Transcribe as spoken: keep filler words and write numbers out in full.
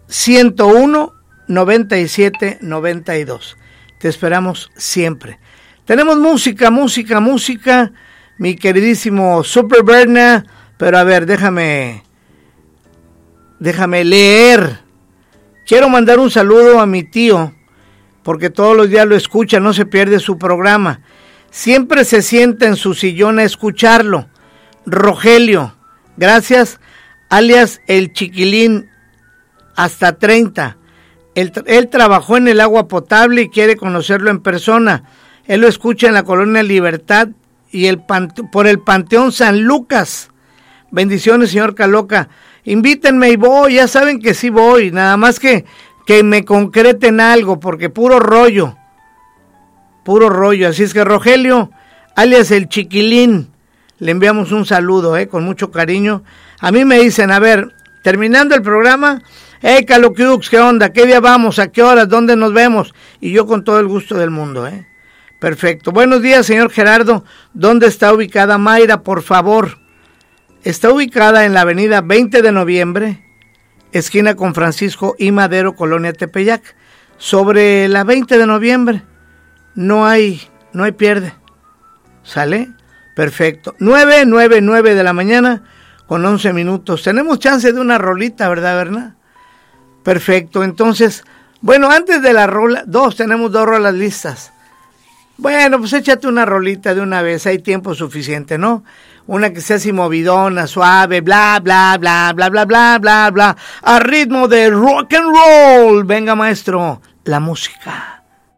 ciento uno, noventa y siete, noventa y dos. Te esperamos siempre. Tenemos música, música, música, mi queridísimo Super Berna, pero a ver, déjame, déjame leer. Quiero mandar un saludo a mi tío, porque todos los días lo escucha, no se pierde su programa. Siempre se sienta en su sillón a escucharlo. Rogelio, gracias, alias el Chiquilín, hasta treinta. Él, él trabajó en el agua potable y quiere conocerlo en persona. Él lo escucha en la Colonia Libertad y el pante, por el Panteón San Lucas. Bendiciones, señor Caloca. Invítenme y voy, ya saben que sí voy, nada más que, que me concreten algo, porque puro rollo, puro rollo. Así es que Rogelio, alias el Chiquilín, le enviamos un saludo, eh, con mucho cariño. A mí me dicen, a ver, terminando el programa, hey, Caloquiux, ¿qué onda? ¿Qué día vamos? ¿A qué horas? ¿Dónde nos vemos? Y yo con todo el gusto del mundo, ¿eh? Perfecto. Buenos días, señor Gerardo. ¿Dónde está ubicada Mayra, por favor? Está ubicada en la avenida veinte de noviembre, esquina con Francisco y Madero, Colonia Tepeyac. Sobre la veinte de noviembre. No hay, no hay pierde. ¿Sale? Perfecto. nueve, nueve, nueve de la mañana con once minutos. Tenemos chance de una rolita, ¿verdad, Berna? Perfecto. Entonces, bueno, antes de la rola, dos, tenemos dos rolas listas. Bueno, pues échate una rolita de una vez, hay tiempo suficiente, ¿no? Una que sea así movidona, suave, bla, bla, bla, bla, bla, bla, bla, bla, a ritmo de rock and roll. Venga, maestro, la música.